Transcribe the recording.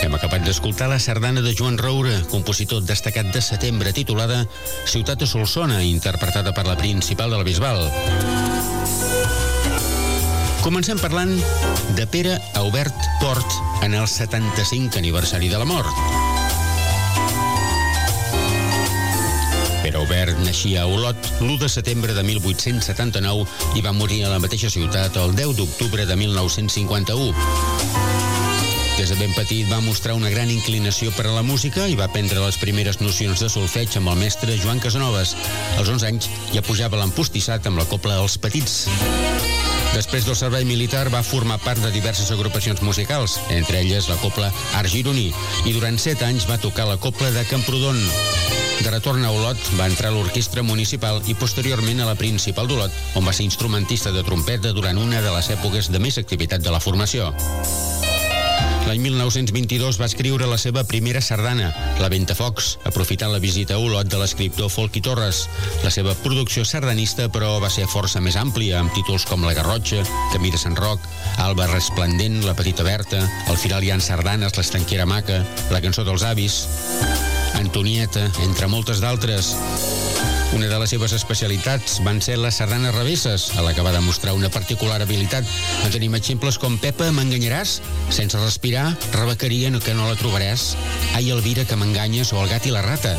Hem acabat d'escoltar la sardana de Joan Roure, compositor destacat de setembre, titulada Ciutat de Solsona, interpretada per la Principal de la Bisbal. Comencem parlant de Pere Aubert Port en el 75 aniversari de la mort. Pere Aubert naixia a Olot l'1 de setembre de 1879 i va morir a la mateixa ciutat el 10 d'octubre de 1951. Des de ben petit va mostrar una gran inclinació per a la música i va aprendre les primeres nocions de solfeig amb el mestre Joan Casanovas. Als 11 anys ja pujava l'empostissat amb la cobla Els Petits. Després del servei militar va formar part de diverses agrupacions musicals, entre elles la cobla Art Gironí, i durant 7 anys va tocar la cobla de Camprodon. De retorn a Olot va entrar a l'orquestra municipal i posteriorment a la Principal d'Olot, on va ser instrumentista de trompeta durant una de les èpoques de més activitat de la formació. L'any 1922 va escriure la seva primera sardana, La Ventafocs, aprofitant la visita a Olot de l'escriptor Folqui Torres. La seva producció sardanista, però, va ser força més àmplia, amb títols com La Garrotxa, Camí de Sant Roc, Alba Resplendent, La Petita Berta, Al final hi ha sardanes, L'Estanquera Maca, La Cançó dels Avis, Antonieta, entre moltes d'altres. Una de les seves especialitats van ser les sardanes revesses, a la que va demostrar una particular habilitat. En tenim exemples com Pepa, m'enganyaràs? Sense respirar, rebequeria que no la trobaràs. Ai, Elvira, que m'enganyes, o El gat i la rata.